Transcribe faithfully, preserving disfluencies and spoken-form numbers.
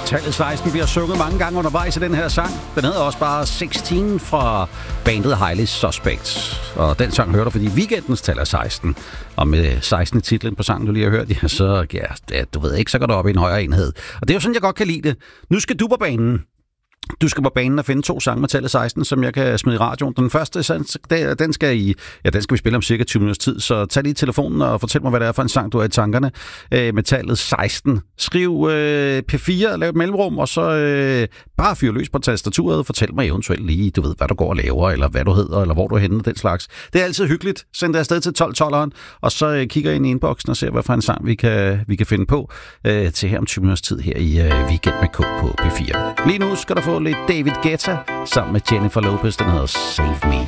Tallet seksten bliver sunget mange gange undervejs i den her sang. Den hedder også bare seksten fra bandet Highly Suspect. Og den sang hører du, fordi weekendens tal er seksten. Og med seksten i titlen på sangen, du lige har hørt, ja, så, ja, du ved ikke, så går du op i en højere enhed. Og det er jo sådan, jeg godt kan lide det. Nu skal du på banen. Du skal på banen og finde to sange med tallet seksten, som jeg kan smide i radioen. Den første, den skal, I, ja, den skal vi spille om cirka tyve minutters tid, så tag lige telefonen og fortæl mig, hvad det er for en sang, du har i tankerne øh, med tallet seksten. Skriv øh, P fire, lav et mellemrum, og så øh, bare fyr løs på tastaturet. Fortæl mig eventuelt lige, du ved, hvad du går og laver, eller hvad du hedder, eller hvor du er henne, den slags. Det er altid hyggeligt. Send det afsted til tolv tolveren, og så øh, kigger jeg ind i inboxen og ser, hvad for en sang, vi kan, vi kan finde på øh, til her om tyve minutters tid her i øh, Weekend med K på P fire. Lige nu skal der få lidt David Guetta sammen med Jennifer Lopez. Den hedder Save Me.